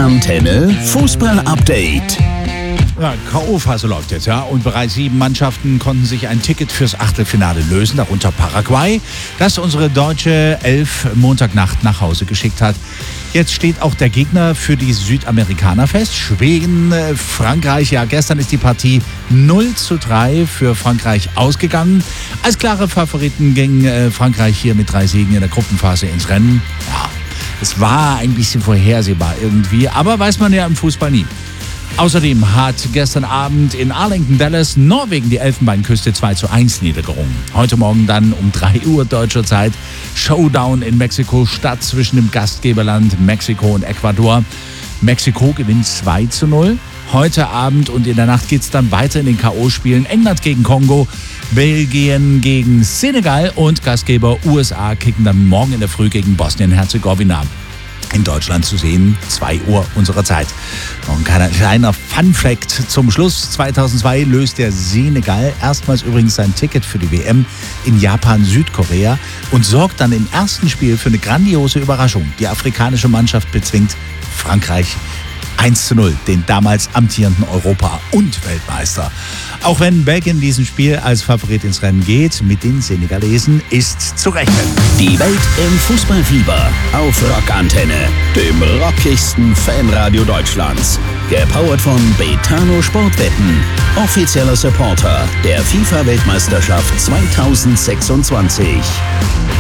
Antenne Fußball-Update. Ja, K.O.-Phase läuft jetzt, ja. Und bereits 7 Mannschaften konnten sich ein Ticket fürs Achtelfinale lösen, darunter Paraguay, das unsere deutsche 11 Montagnacht nach Hause geschickt hat. Jetzt steht auch der Gegner für die Südamerikaner fest. Schweden, Frankreich. Ja, gestern ist die Partie 0:3 für Frankreich ausgegangen. Als klare Favoriten ging Frankreich hier mit 3 Siegen in der Gruppenphase ins Rennen. Ja, es war ein bisschen vorhersehbar irgendwie, aber weiß man ja im Fußball nie. Außerdem hat gestern Abend in Arlington, Dallas, Norwegen die Elfenbeinküste 2:1 niedergerungen. Heute Morgen dann um 3 Uhr deutscher Zeit Showdown in Mexiko-Stadt zwischen dem Gastgeberland Mexiko und Ecuador. Mexiko gewinnt 2:0. Heute Abend und in der Nacht geht es dann weiter in den K.O.-Spielen. England gegen Kongo, Belgien gegen Senegal und Gastgeber USA kicken dann morgen in der Früh gegen Bosnien-Herzegowina. In Deutschland zu sehen, 2 Uhr unserer Zeit. Und ein kleiner Fun-Fact zum Schluss. 2002 löst der Senegal erstmals übrigens sein Ticket für die WM in Japan-Südkorea und sorgt dann im ersten Spiel für eine grandiose Überraschung. Die afrikanische Mannschaft bezwingt Frankreich 1:0, den damals amtierenden Europa- und Weltmeister. Auch wenn Belgien in diesem Spiel als Favorit ins Rennen geht, mit den Senegalesen ist zu rechnen. Die Welt im Fußballfieber auf Rockantenne, dem rockigsten Fanradio Deutschlands. Gepowert von Betano Sportwetten, offizieller Supporter der FIFA-Weltmeisterschaft 2026.